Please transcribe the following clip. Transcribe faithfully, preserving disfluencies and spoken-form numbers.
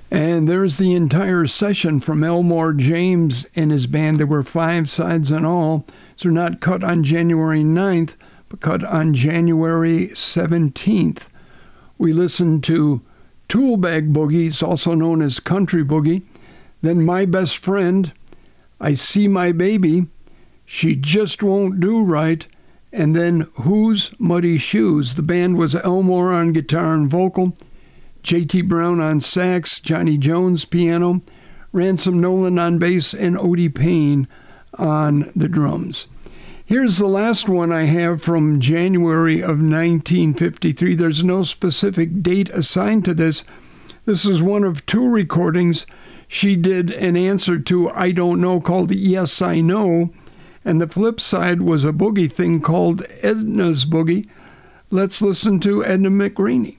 And there's the entire session from Elmore James and his band. There were five sides in all. So not cut on January ninth, but cut on January seventeenth. We listened to Toolbag Boogie, it's also known as Country Boogie. Then My Best Friend, I See My Baby, She Just Won't Do Right, and then Who's Muddy Shoes. The band was Elmore on guitar and vocal, J T Brown on sax, Johnny Jones piano, Ransom Nolan on bass, and Odie Payne on the drums. Here's the last one I have from January of nineteen fifty-three. There's no specific date assigned to this. This is one of two recordings she did an answer to I Don't Know called Yes, I Know, and the flip side was a boogie thing called Edna's Boogie. Let's listen to Edna McGreeny.